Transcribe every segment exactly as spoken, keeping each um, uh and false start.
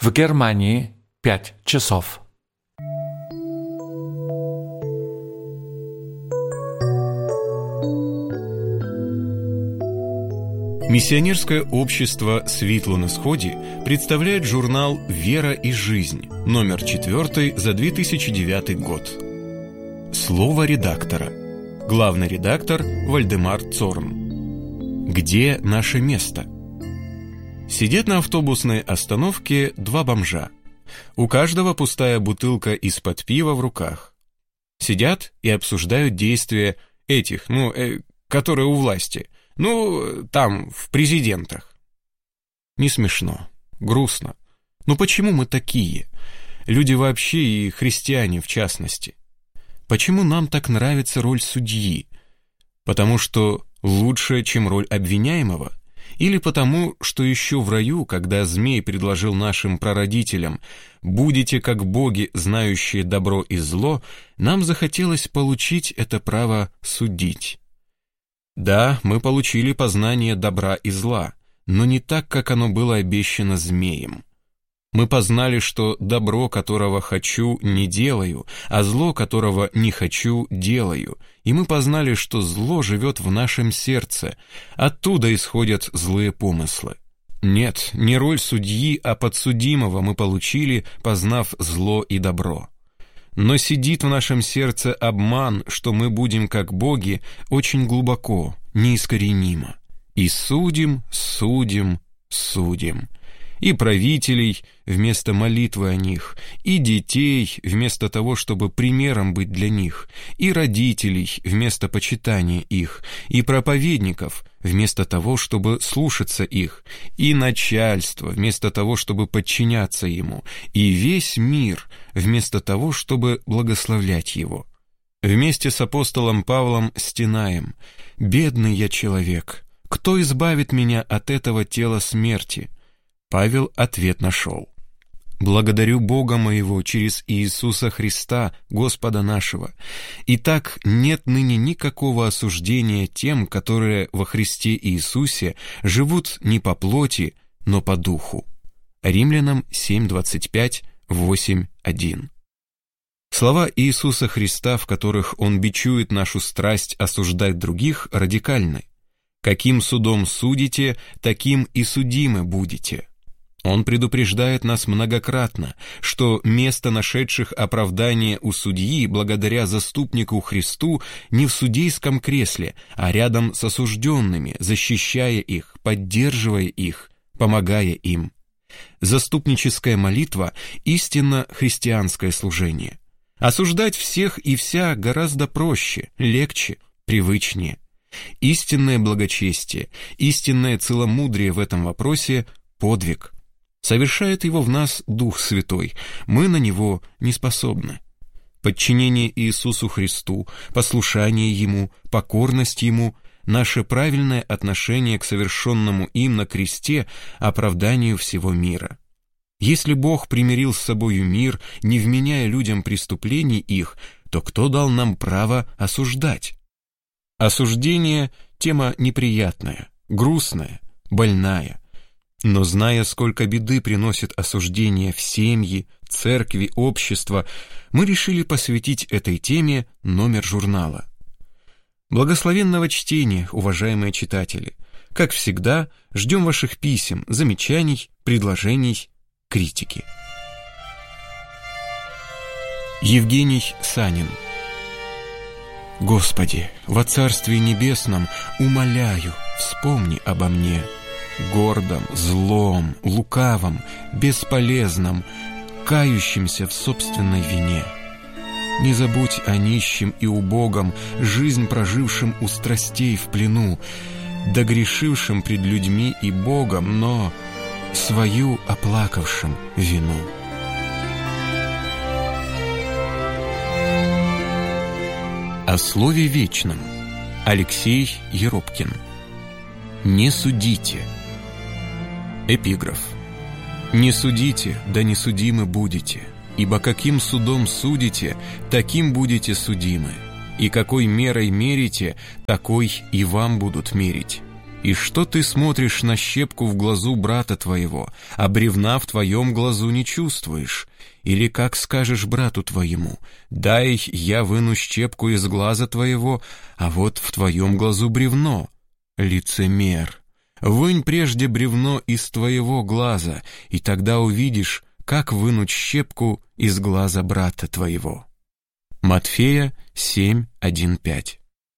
В Германии пять часов. Миссионерское общество «Світло на Сході» представляет журнал «Вера и жизнь», номер четвертый за две тысячи девятый год. Слово редактора. Главный редактор Вальдемар Цорн. Где наше место? Сидят на автобусной остановке два бомжа. У каждого пустая бутылка из-под пива в руках. Сидят и обсуждают действия этих, ну, э, которые у власти. Ну, там, в президентах. Не смешно, грустно. Ну почему мы такие? Люди вообще и христиане в частности. Почему нам так нравится роль судьи? Потому что лучше, чем роль обвиняемого? Или потому, что еще в раю, когда змей предложил нашим прародителям «будете как боги, знающие добро и зло», нам захотелось получить это право судить? Да, мы получили познание добра и зла, но не так, как оно было обещано змеем. Мы познали, что добро, которого хочу, не делаю, а зло, которого не хочу, делаю. И мы познали, что зло живет в нашем сердце, оттуда исходят злые помыслы. Нет, не роль судьи, а подсудимого мы получили, познав зло и добро. Но сидит в нашем сердце обман, что мы будем как боги, очень глубоко, неискоренимо. И судим, судим, судим. И правителей вместо молитвы о них, и детей вместо того, чтобы примером быть для них, и родителей вместо почитания их, и проповедников вместо того, чтобы слушаться их, и начальство вместо того, чтобы подчиняться ему, и весь мир вместо того, чтобы благословлять его. Вместе с апостолом Павлом стенаем: «Бедный я человек, кто избавит меня от этого тела смерти?» Павел ответ нашел: «Благодарю Бога моего через Иисуса Христа, Господа нашего. Итак, нет ныне никакого осуждения тем, которые во Христе Иисусе живут не по плоти, но по духу». Римлянам семь двадцать пять, восемь один. Слова Иисуса Христа, в которых Он бичует нашу страсть осуждать других, радикальны. «Каким судом судите, таким и судимы будете». Он предупреждает нас многократно, что место нашедших оправдание у судьи благодаря заступнику Христу не в судейском кресле, а рядом с осужденными, защищая их, поддерживая их, помогая им. Заступническая молитва – истинно христианское служение. Осуждать всех и вся гораздо проще, легче, привычнее. Истинное благочестие, истинное целомудрие в этом вопросе – подвиг. Совершает его в нас Дух Святой, мы на него не способны. Подчинение Иисусу Христу, послушание Ему, покорность Ему, наше правильное отношение к совершенному им на кресте оправданию всего мира. Если Бог примирил с собою мир, не вменяя людям преступлений их, то кто дал нам право осуждать? Осуждение – тема неприятная, грустная, больная. Но зная, сколько беды приносит осуждение в семьи, церкви, общество, мы решили посвятить этой теме номер журнала. Благословенного чтения, уважаемые читатели! Как всегда, ждем ваших писем, замечаний, предложений, критики. Евгений Санин. Господи, во Царстве Небесном умоляю, вспомни обо мне. Гордом, злом, лукавом, бесполезном, кающимся в собственной вине. Не забудь о нищем и убогом, жизнь прожившим у страстей в плену, догрешившим пред людьми и Богом, но свою оплакавшим вину. О слове вечном. Алексей Еропкин. Не судите. Эпиграф. «Не судите, да не судимы будете, ибо каким судом судите, таким будете судимы, и какой мерой мерите, такой и вам будут мерить». И что ты смотришь на щепку в глазу брата твоего, а бревна в твоем глазу не чувствуешь? Или как скажешь брату твоему: дай я выну щепку из глаза твоего, а вот в твоем глазу бревно? Лицемер! Вынь прежде бревно из твоего глаза, и тогда увидишь, как вынуть щепку из глаза брата твоего. Матфея семь, один, пять.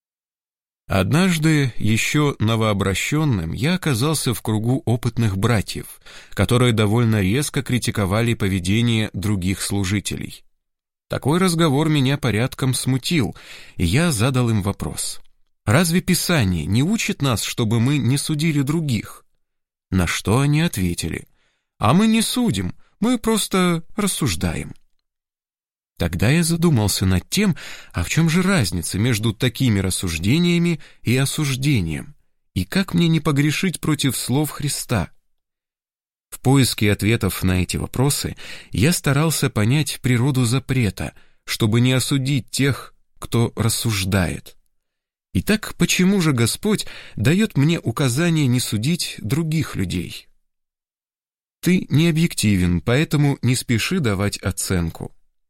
Однажды, еще новообращенным, я оказался в кругу опытных братьев, которые довольно резко критиковали поведение других служителей. Такой разговор меня порядком смутил, и я задал им вопрос: «Разве Писание не учит нас, чтобы мы не судили других?» На что они ответили: «А мы не судим, мы просто рассуждаем». Тогда я задумался над тем, а в чем же разница между такими рассуждениями и осуждением, и как мне не погрешить против слов Христа. В поиске ответов на эти вопросы я старался понять природу запрета, чтобы не осудить тех, кто рассуждает. Итак, почему же Господь дает мне указание не судить других людей? Ты не объективен, поэтому не спеши давать оценку.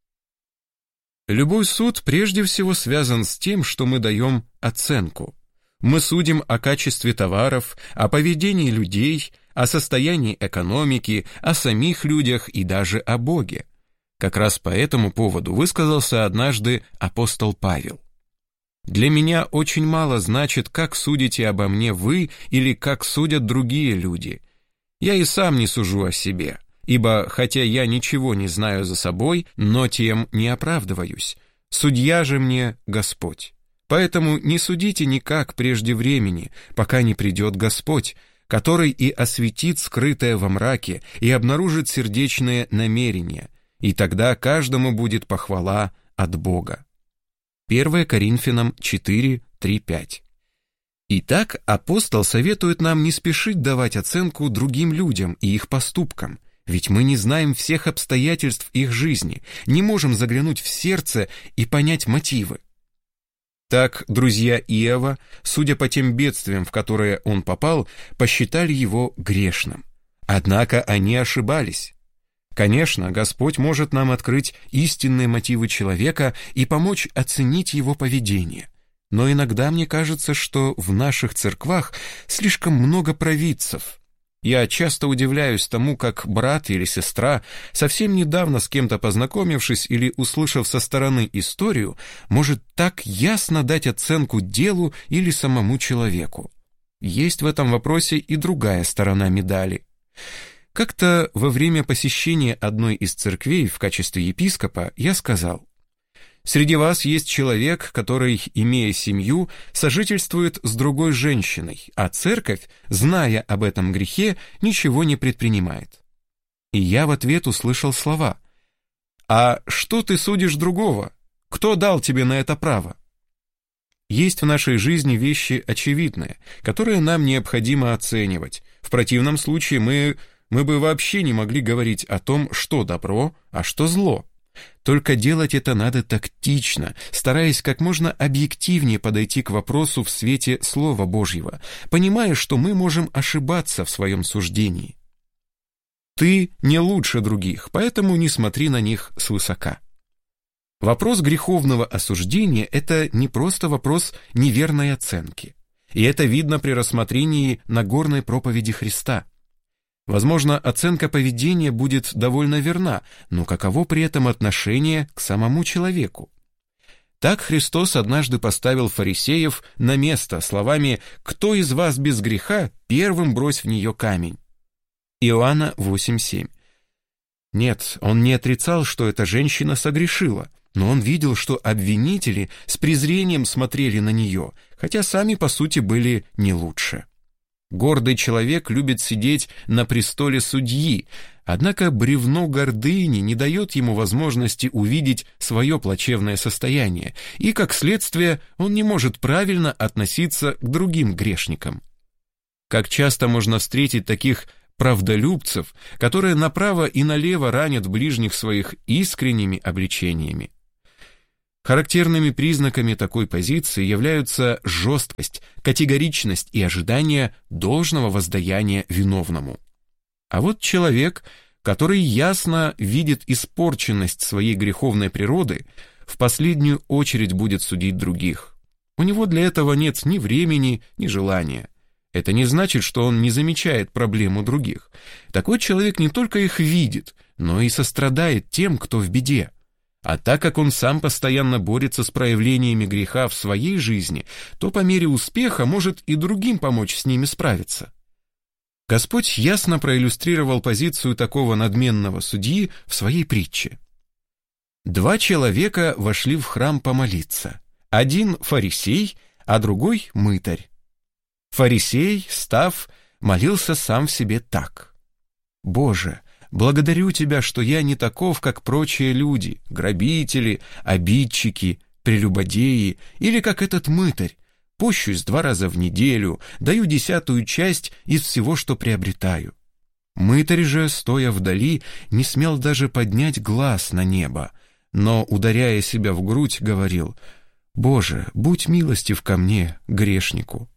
Любой суд прежде всего связан с тем, что мы даем оценку. Мы судим о качестве товаров, о поведении людей, о состоянии экономики, о самих людях и даже о Боге. Как раз по этому поводу высказался однажды апостол Павел. «Для меня очень мало значит, как судите обо мне вы или как судят другие люди. Я и сам не сужу о себе. Ибо, хотя я ничего не знаю за собой, но тем не оправдываюсь. Судья же мне Господь. Поэтому не судите никак прежде времени, пока не придет Господь, который и осветит скрытое во мраке и обнаружит сердечные намерения, и тогда каждому будет похвала от Бога». первое Коринфянам четыре, три, пять. Итак, апостол советует нам не спешить давать оценку другим людям и их поступкам, ведь мы не знаем всех обстоятельств их жизни, не можем заглянуть в сердце и понять мотивы. Так друзья Иова, судя по тем бедствиям, в которые он попал, посчитали его грешным. Однако они ошибались. Конечно, Господь может нам открыть истинные мотивы человека и помочь оценить его поведение. Но иногда мне кажется, что в наших церквах слишком много провидцев. Я часто удивляюсь тому, как брат или сестра, совсем недавно с кем-то познакомившись или услышав со стороны историю, может так ясно дать оценку делу или самому человеку. Есть в этом вопросе и другая сторона медали. Как-то во время посещения одной из церквей в качестве епископа я сказал: «Среди вас есть человек, который, имея семью, сожительствует с другой женщиной, а церковь, зная об этом грехе, ничего не предпринимает». И я в ответ услышал слова: «А что ты судишь другого? Кто дал тебе на это право?» Есть в нашей жизни вещи очевидные, которые нам необходимо оценивать. В противном случае мы, мы бы вообще не могли говорить о том, что добро, а что зло. Только делать это надо тактично, стараясь как можно объективнее подойти к вопросу в свете Слова Божьего, понимая, что мы можем ошибаться в своем суждении. Ты не лучше других, поэтому не смотри на них свысока. Вопрос греховного осуждения – это не просто вопрос неверной оценки. И это видно при рассмотрении Нагорной проповеди Христа. Возможно, оценка поведения будет довольно верна, но каково при этом отношение к самому человеку? Так Христос однажды поставил фарисеев на место словами: «Кто из вас без греха, первым брось в нее камень». Иоанна восемь семь. Нет, он не отрицал, что эта женщина согрешила, но он видел, что обвинители с презрением смотрели на нее, хотя сами, по сути, были не лучше. Гордый человек любит сидеть на престоле судьи, однако бревно гордыни не дает ему возможности увидеть свое плачевное состояние, и, как следствие, он не может правильно относиться к другим грешникам. Как часто можно встретить таких правдолюбцев, которые направо и налево ранят ближних своих искренними обличениями. Характерными признаками такой позиции являются жесткость, категоричность и ожидание должного воздаяния виновному. А вот человек, который ясно видит испорченность своей греховной природы, в последнюю очередь будет судить других. У него для этого нет ни времени, ни желания. Это не значит, что он не замечает проблем у других. Такой человек не только их видит, но и сострадает тем, кто в беде. А так как он сам постоянно борется с проявлениями греха в своей жизни, то по мере успеха может и другим помочь с ними справиться. Господь ясно проиллюстрировал позицию такого надменного судьи в своей притче. Два человека вошли в храм помолиться. Один фарисей, а другой мытарь. Фарисей, став, молился сам в себе так: «Боже, благодарю Тебя, что я не таков, как прочие люди, грабители, обидчики, прелюбодеи, или как этот мытарь. Пощусь два раза в неделю, даю десятую часть из всего, что приобретаю». Мытарь же, стоя вдали, не смел даже поднять глаз на небо, но, ударяя себя в грудь, говорил: «Боже, будь милостив ко мне, грешнику».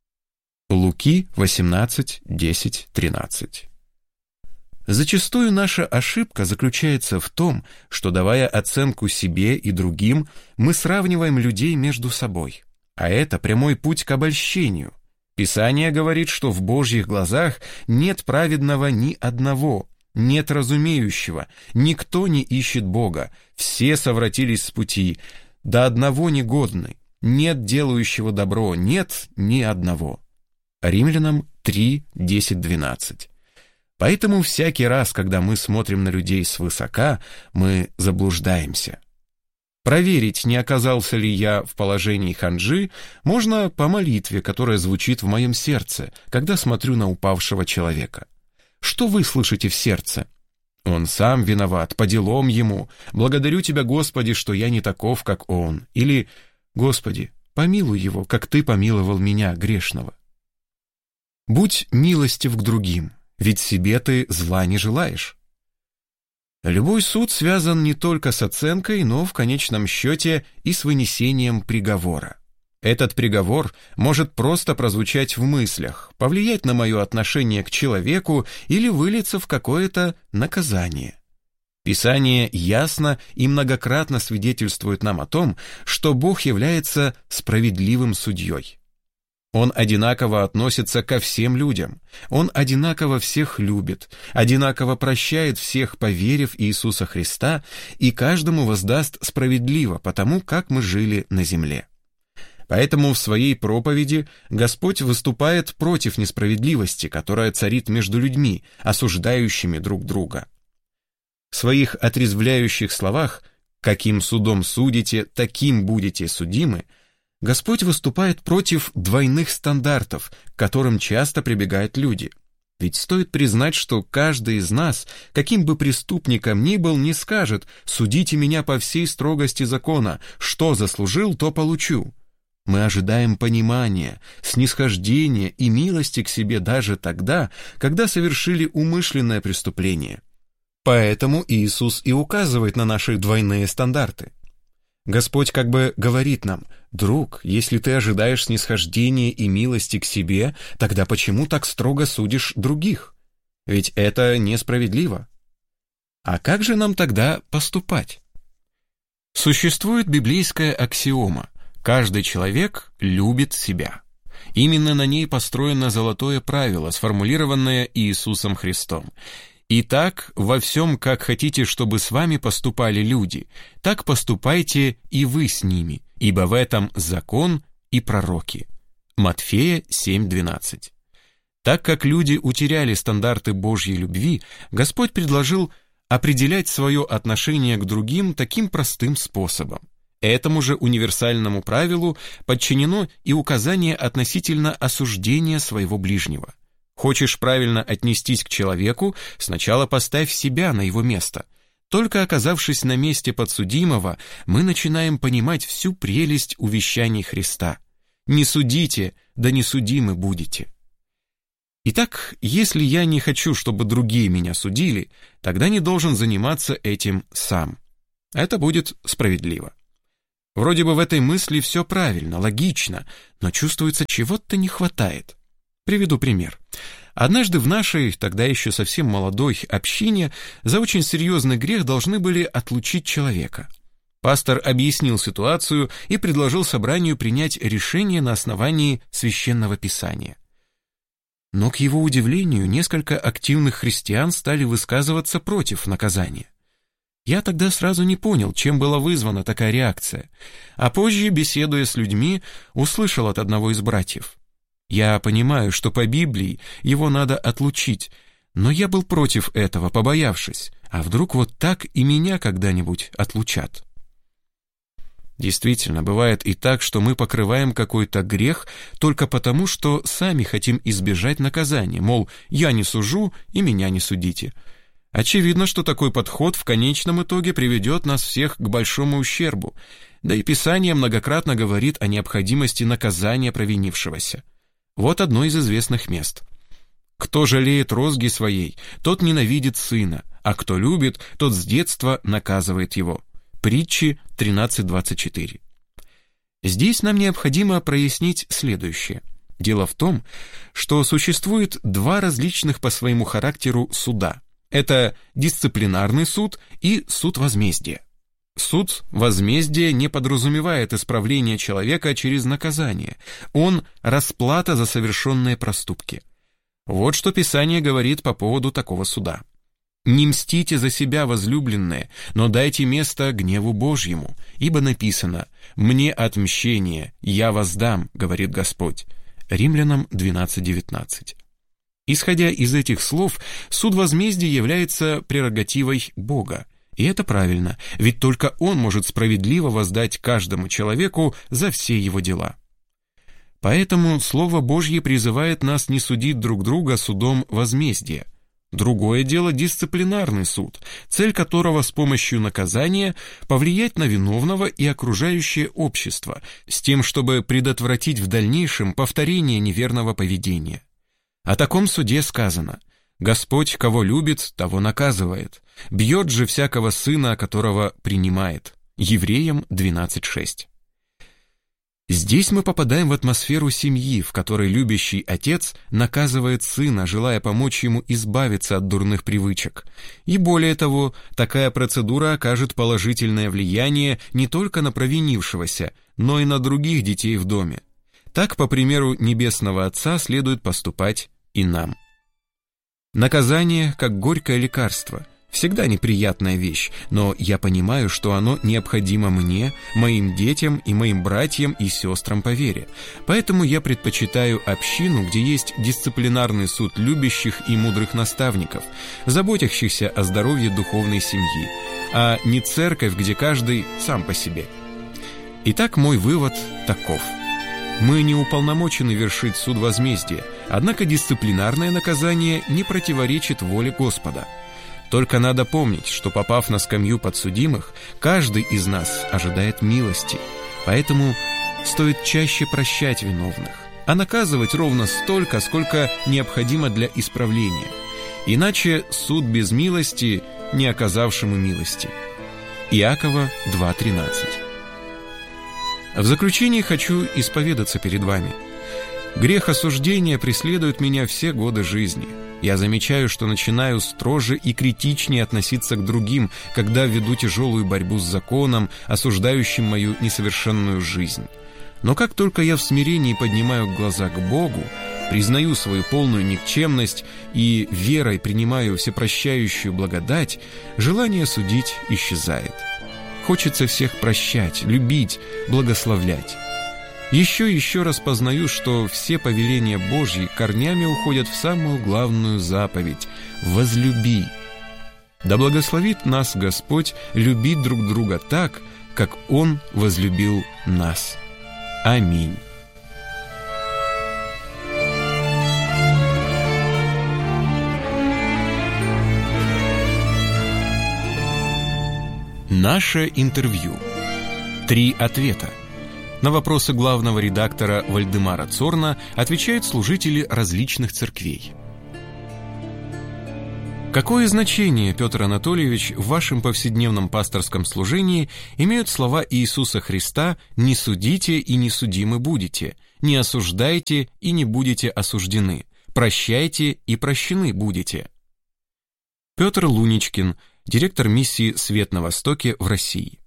Луки восемнадцать, десять, тринадцать. Зачастую наша ошибка заключается в том, что, давая оценку себе и другим, мы сравниваем людей между собой. А это прямой путь к обольщению. Писание говорит, что в Божьих глазах нет праведного ни одного, нет разумеющего, никто не ищет Бога, все совратились с пути, до одного негодны, нет делающего добро, нет ни одного. Римлянам три, десять, двенадцать. Поэтому всякий раз, когда мы смотрим на людей свысока, мы заблуждаемся. Проверить, не оказался ли я в положении ханжи, можно по молитве, которая звучит в моем сердце, когда смотрю на упавшего человека. Что вы слышите в сердце? Он сам виноват, по делам ему. Благодарю Тебя, Господи, что я не таков, как он. Или: Господи, помилуй его, как Ты помиловал меня, грешного. Будь милостив к другим, ведь себе ты зла не желаешь. Любой суд связан не только с оценкой, но в конечном счете и с вынесением приговора. Этот приговор может просто прозвучать в мыслях, повлиять на мое отношение к человеку или вылиться в какое-то наказание. Писание ясно и многократно свидетельствует нам о том, что Бог является справедливым судьей. Он одинаково относится ко всем людям. Он одинаково всех любит, одинаково прощает всех, поверив в Иисуса Христа, и каждому воздаст справедливо по тому, как мы жили на земле. Поэтому в своей проповеди Господь выступает против несправедливости, которая царит между людьми, осуждающими друг друга. В своих отрезвляющих словах «каким судом судите, таким будете судимы» Господь выступает против двойных стандартов, к которым часто прибегают люди. Ведь стоит признать, что каждый из нас, каким бы преступником ни был, не скажет: «Судите меня по всей строгости закона, что заслужил, то получу». Мы ожидаем понимания, снисхождения и милости к себе даже тогда, когда совершили умышленное преступление. Поэтому Иисус и указывает на наши двойные стандарты. Господь как бы говорит нам: «Друг, если ты ожидаешь снисхождения и милости к себе, тогда почему так строго судишь других? Ведь это несправедливо». А как же нам тогда поступать? Существует библейская аксиома: каждый человек любит себя. Именно на ней построено золотое правило, сформулированное Иисусом Христом. Итак, во всем, как хотите, чтобы с вами поступали люди, так поступайте и вы с ними, ибо в этом закон и пророки. Матфея семь, двенадцать. Так как люди утеряли стандарты Божьей любви, Господь предложил определять свое отношение к другим таким простым способом. Этому же универсальному правилу подчинено и указание относительно осуждения своего ближнего. Хочешь правильно отнестись к человеку, сначала поставь себя на его место. Только оказавшись на месте подсудимого, мы начинаем понимать всю прелесть увещаний Христа. «Не судите, да не судимы будете». Итак, если я не хочу, чтобы другие меня судили, тогда не должен заниматься этим сам. Это будет справедливо. Вроде бы в этой мысли все правильно, логично, но чувствуется, чего-то не хватает. Приведу пример. Однажды в нашей, тогда еще совсем молодой общине, за очень серьезный грех должны были отлучить человека. Пастор объяснил ситуацию и предложил собранию принять решение на основании Священного Писания. Но, к его удивлению, несколько активных христиан стали высказываться против наказания. Я тогда сразу не понял, чем была вызвана такая реакция, а позже, беседуя с людьми, услышал от одного из братьев: «Я понимаю, что по Библии его надо отлучить, но я был против этого, побоявшись, а вдруг вот так и меня когда-нибудь отлучат». Действительно, бывает и так, что мы покрываем какой-то грех только потому, что сами хотим избежать наказания, мол, я не сужу и меня не судите. Очевидно, что такой подход в конечном итоге приведет нас всех к большому ущербу, да и Писание многократно говорит о необходимости наказания провинившегося. Вот одно из известных мест. «Кто жалеет розги своей, тот ненавидит сына, а кто любит, тот с детства наказывает его». Притчи тринадцать двадцать четыре. Здесь нам необходимо прояснить следующее. Дело в том, что существует два различных по своему характеру суда. Это дисциплинарный суд и суд возмездия. Суд возмездия не подразумевает исправление человека через наказание. Он – расплата за совершенные проступки. Вот что Писание говорит по поводу такого суда. «Не мстите за себя, возлюбленные, но дайте место гневу Божьему, ибо написано: «Мне отмщение, я воздам, говорит Господь». Римлянам двенадцать девятнадцать. Исходя из этих слов, суд возмездия является прерогативой Бога. И это правильно, ведь только Он может справедливо воздать каждому человеку за все его дела. Поэтому Слово Божье призывает нас не судить друг друга судом возмездия. Другое дело дисциплинарный суд, цель которого с помощью наказания повлиять на виновного и окружающее общество, с тем, чтобы предотвратить в дальнейшем повторение неверного поведения. О таком суде сказано: «Господь, кого любит, того наказывает, бьет же всякого сына, которого принимает». Евреям двенадцать шесть. Здесь мы попадаем в атмосферу семьи, в которой любящий отец наказывает сына, желая помочь ему избавиться от дурных привычек. И более того, такая процедура окажет положительное влияние не только на провинившегося, но и на других детей в доме. Так, по примеру Небесного Отца, следует поступать и нам. Наказание, как горькое лекарство, всегда неприятная вещь, но я понимаю, что оно необходимо мне, моим детям и моим братьям и сестрам по вере. Поэтому я предпочитаю общину, где есть дисциплинарный суд любящих и мудрых наставников, заботящихся о здоровье духовной семьи, а не церковь, где каждый сам по себе. Итак, мой вывод таков. Мы не уполномочены вершить суд возмездия, однако дисциплинарное наказание не противоречит воле Господа. Только надо помнить, что, попав на скамью подсудимых, каждый из нас ожидает милости, поэтому стоит чаще прощать виновных, а наказывать ровно столько, сколько необходимо для исправления. Иначе суд без милости, не оказавшему милости. Иакова два тринадцать. В заключение хочу исповедаться перед вами. Грех осуждения преследует меня все годы жизни. Я замечаю, что начинаю строже и критичнее относиться к другим, когда веду тяжелую борьбу с законом, осуждающим мою несовершенную жизнь. Но как только я в смирении поднимаю глаза к Богу, признаю свою полную никчемность и верой принимаю всепрощающую благодать, желание судить исчезает. Хочется всех прощать, любить, благословлять. Еще и еще раз познаю, что все повеления Божьи корнями уходят в самую главную заповедь – «возлюби». Да благословит нас Господь любить друг друга так, как Он возлюбил нас. Аминь. Наше интервью. Три ответа. На вопросы главного редактора Вальдемара Цорна отвечают служители различных церквей. Какое значение, Петр Анатольевич, в вашем повседневном пасторском служении имеют слова Иисуса Христа «Не судите и не судимы будете», «Не осуждайте и не будете осуждены», «Прощайте и прощены будете»? Петр Луничкин, директор миссии «Свет на Востоке» в России.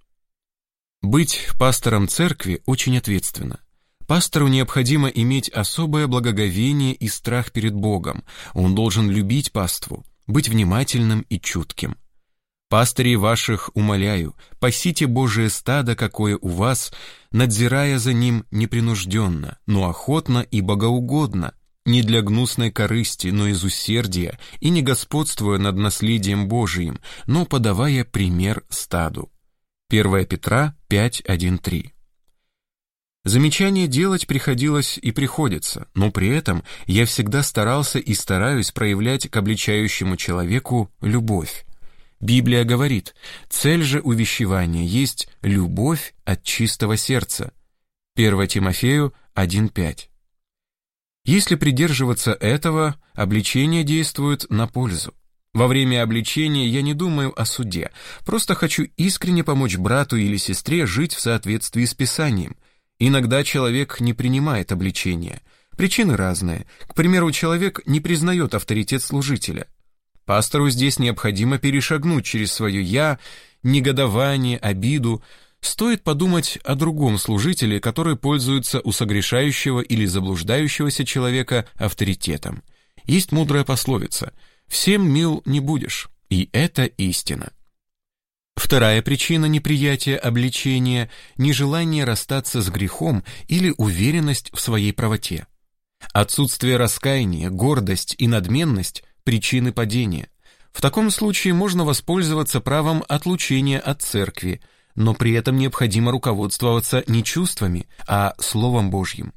Быть пастором церкви очень ответственно. Пастору необходимо иметь особое благоговение и страх перед Богом. Он должен любить паству, быть внимательным и чутким. «Пастырей ваших умоляю, пасите Божие стадо, какое у вас, надзирая за ним непринужденно, но охотно и богоугодно, не для гнусной корысти, но из усердия, и не господствуя над наследием Божиим, но подавая пример стаду». первое Петра пять, один, три. Замечание делать приходилось и приходится, но при этом я всегда старался и стараюсь проявлять к обличающему человеку любовь. Библия говорит: цель же увещевания есть любовь от чистого сердца. первое Тимофею один, пять. Если придерживаться этого, обличение действует на пользу. Во время обличения я не думаю о суде, просто хочу искренне помочь брату или сестре жить в соответствии с Писанием. Иногда человек не принимает обличения. Причины разные. К примеру, человек не признает авторитет служителя. Пастору здесь необходимо перешагнуть через свое «я», негодование, обиду. Стоит подумать о другом служителе, который пользуется у согрешающего или заблуждающегося человека авторитетом. Есть мудрая пословица: «Всем мил не будешь», и это истина. Вторая причина неприятия обличения – нежелание расстаться с грехом или уверенность в своей правоте. Отсутствие раскаяния, гордость и надменность – причины падения. В таком случае можно воспользоваться правом отлучения от церкви, но при этом необходимо руководствоваться не чувствами, а Словом Божьим.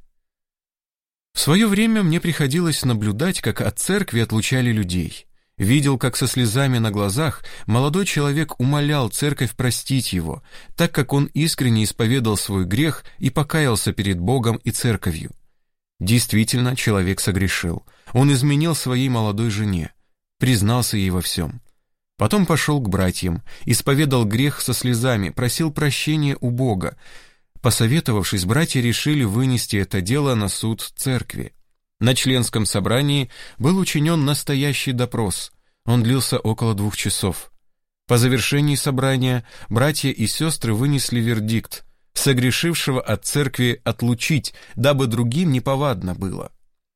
В свое время мне приходилось наблюдать, как от церкви отлучали людей. Видел, как со слезами на глазах молодой человек умолял церковь простить его, так как он искренне исповедал свой грех и покаялся перед Богом и церковью. Действительно, человек согрешил. Он изменил своей молодой жене, признался ей во всем. Потом пошел к братьям, исповедал грех со слезами, просил прощения у Бога. Посоветовавшись, братья решили вынести это дело на суд церкви. На членском собрании был учинен настоящий допрос. Он длился около двух часов. По завершении собрания братья и сестры вынесли вердикт: согрешившего от церкви отлучить, дабы другим неповадно было.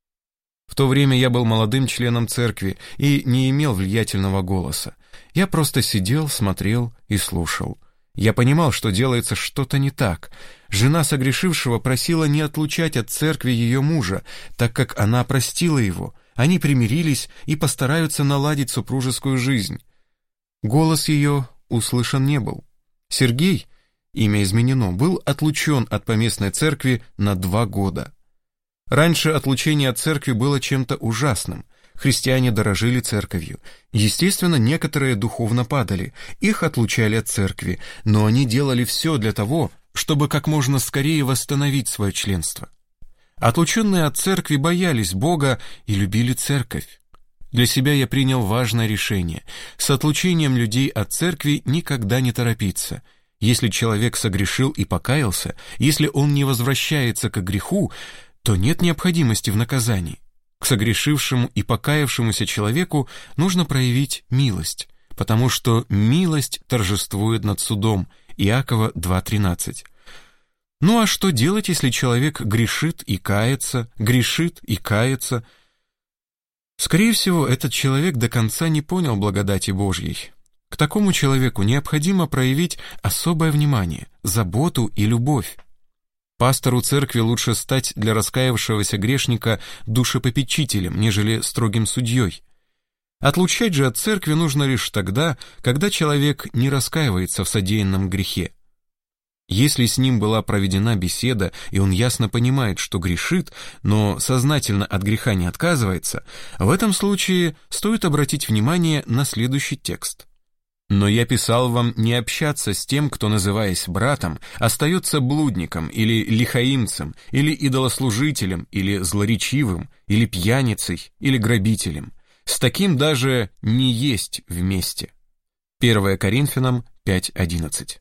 В то время я был молодым членом церкви и не имел влиятельного голоса. Я просто сидел, смотрел и слушал. Я понимал, что делается что-то не так. Жена согрешившего просила не отлучать от церкви ее мужа, так как она простила его. Они примирились и постараются наладить супружескую жизнь. Голос ее услышан не был. Сергей, имя изменено, был отлучен от поместной церкви на два года. Раньше отлучение от церкви было чем-то ужасным. Христиане дорожили церковью. Естественно, некоторые духовно падали, их отлучали от церкви, но они делали все для того, чтобы как можно скорее восстановить свое членство. Отлученные от церкви боялись Бога и любили церковь. Для себя я принял важное решение: с отлучением людей от церкви никогда не торопиться. Если человек согрешил и покаялся, если он не возвращается к греху, то нет необходимости в наказании. К согрешившему и покаявшемуся человеку нужно проявить милость, потому что милость торжествует над судом. Иакова два тринадцать. Ну а что делать, если человек грешит и кается, грешит и кается? Скорее всего, этот человек до конца не понял благодати Божьей. К такому человеку необходимо проявить особое внимание, заботу и любовь. Пастору церкви лучше стать для раскаявшегося грешника душепопечителем, нежели строгим судьей. Отлучать же от церкви нужно лишь тогда, когда человек не раскаивается в содеянном грехе. Если с ним была проведена беседа, и он ясно понимает, что грешит, но сознательно от греха не отказывается, в этом случае стоит обратить внимание на следующий текст. «Но я писал вам не общаться с тем, кто, называясь братом, остается блудником или лихаимцем, или идолослужителем, или злоречивым, или пьяницей, или грабителем. С таким даже не есть вместе. первое Коринфянам пять одиннадцать.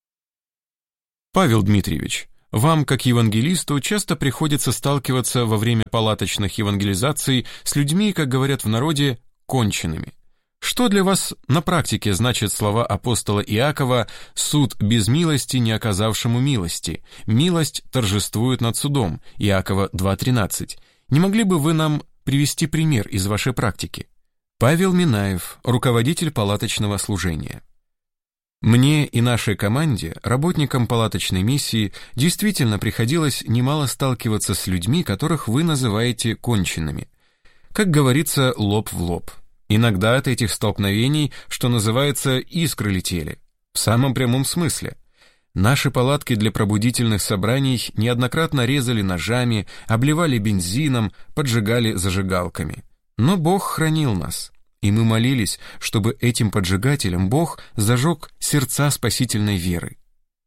Павел Дмитриевич, вам, как евангелисту, часто приходится сталкиваться во время палаточных евангелизаций с людьми, как говорят в народе, конченными. Что для вас на практике значат слова апостола Иакова «суд без милости, не оказавшему милости, милость торжествует над судом» Иакова два тринадцать. Не могли бы вы нам привести пример из вашей практики? Павел Минаев, руководитель палаточного служения. Мне и нашей команде, работникам палаточной миссии, действительно приходилось немало сталкиваться с людьми, которых вы называете конченными. Как говорится, лоб в лоб. Иногда от этих столкновений, что называется, искры летели. В самом прямом смысле. Наши палатки для пробудительных собраний неоднократно резали ножами, обливали бензином, поджигали зажигалками. Но Бог хранил нас, и мы молились, чтобы этим поджигателем Бог зажег сердца спасительной веры.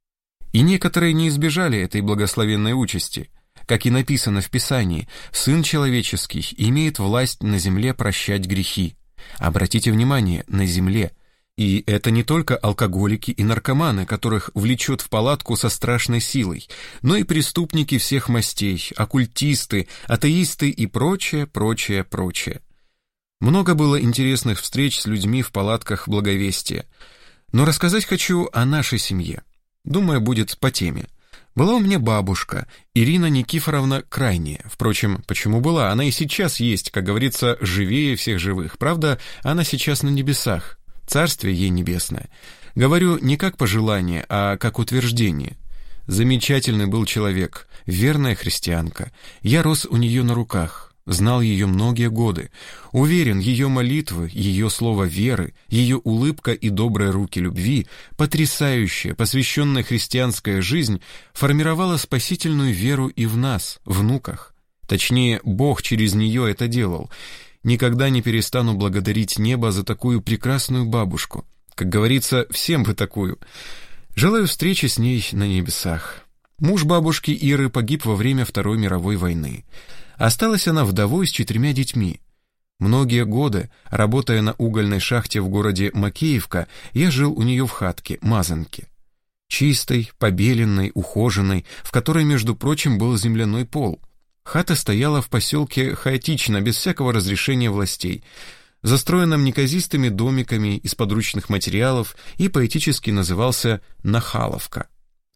И некоторые не избежали этой благословенной участи. Как и написано в Писании, Сын Человеческий имеет власть на земле прощать грехи. Обратите внимание, на земле. И это не только алкоголики и наркоманы, которых влечет в палатку со страшной силой, но и преступники всех мастей, оккультисты, атеисты и прочее, прочее, прочее. Много было интересных встреч с людьми в палатках Благовестия. Но рассказать хочу о нашей семье. Думаю, будет по теме. Была у меня бабушка, Ирина Никифоровна Крайняя. Впрочем, почему была? Она и сейчас есть, как говорится, живее всех живых. Правда, она сейчас на небесах. Царствие ей небесное. Говорю не как пожелание, а как утверждение. Замечательный был человек, верная христианка. Я рос у нее на руках. Знал ее многие годы. Уверен, ее молитвы, ее слово веры, ее улыбка и добрые руки любви, потрясающая, посвященная христианская жизнь, формировала спасительную веру и в нас, внуках. Точнее, Бог через нее это делал. Никогда не перестану благодарить небо за такую прекрасную бабушку. Как говорится, всем бы такую. Желаю встречи с ней на небесах. Муж бабушки Иры погиб во время Второй мировой войны. Осталась она вдовой с четырьмя детьми. Многие годы, работая на угольной шахте в городе Макеевка, я жил у нее в хатке, мазанке. Чистой, побеленной, ухоженной, в которой, между прочим, был земляной пол. Хата стояла в поселке хаотично, без всякого разрешения властей, застроенном неказистыми домиками из подручных материалов и поэтически назывался «Нахаловка».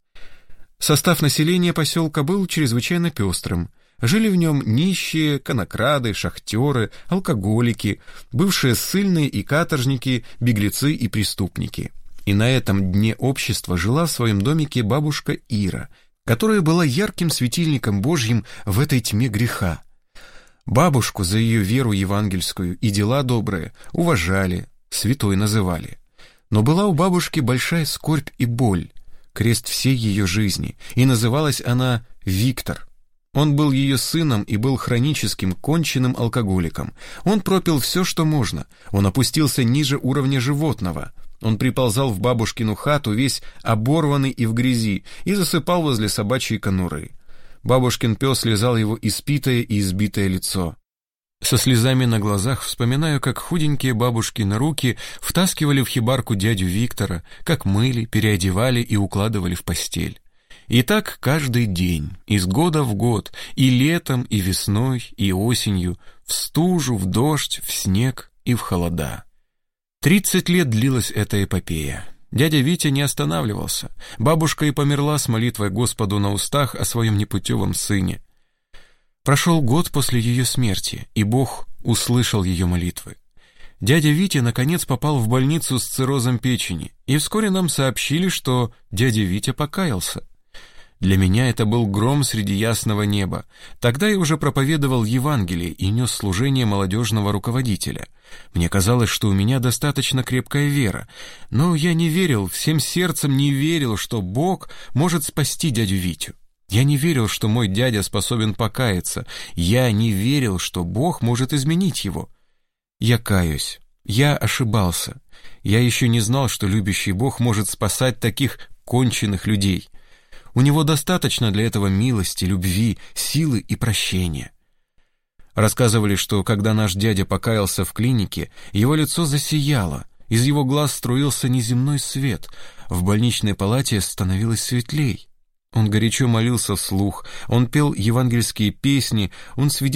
Состав населения поселка был чрезвычайно пестрым. Жили в нем нищие, конокрады, шахтеры, алкоголики, бывшие ссыльные и каторжники, беглецы и преступники. И на этом дне общества жила в своем домике бабушка Ира, которая была ярким светильником Божьим в этой тьме греха. Бабушку за ее веру евангельскую и дела добрые уважали, святой называли. Но была у бабушки большая скорбь и боль, крест всей ее жизни, и называлась она Виктор. Он был ее сыном и был хроническим, конченным алкоголиком. Он пропил все, что можно. Он опустился ниже уровня животного. Он приползал в бабушкину хату, весь оборванный и в грязи, и засыпал возле собачьей конуры. Бабушкин пес лизал его испитое и избитое лицо. Со слезами на глазах вспоминаю, как худенькие бабушкины руки втаскивали в хибарку дядю Виктора, как мыли, переодевали и укладывали в постель. И так каждый день, из года в год, и летом, и весной, и осенью, в стужу, в дождь, в снег и в холода. Тридцать лет длилась эта эпопея. Дядя Витя не останавливался. Бабушка и померла с молитвой Господу на устах о своем непутевом сыне. Прошел год после ее смерти, и Бог услышал ее молитвы. Дядя Витя наконец попал в больницу с циррозом печени, и вскоре нам сообщили, что дядя Витя покаялся. Для меня это был гром среди ясного неба. Тогда я уже проповедовал Евангелие и нес служение молодежного руководителя. Мне казалось, что у меня достаточно крепкая вера, но я не верил, всем сердцем не верил, что Бог может спасти дядю Витю. Я не верил, что мой дядя способен покаяться. Я не верил, что Бог может изменить его. Я каюсь. Я ошибался. Я еще не знал, что любящий Бог может спасать таких конченных людей. У него достаточно для этого милости, любви, силы и прощения. Рассказывали, что когда наш дядя покаялся в клинике, его лицо засияло, из его глаз струился неземной свет, в больничной палате становилось светлей. Он горячо молился вслух, он пел евангельские песни, он свидетельствовал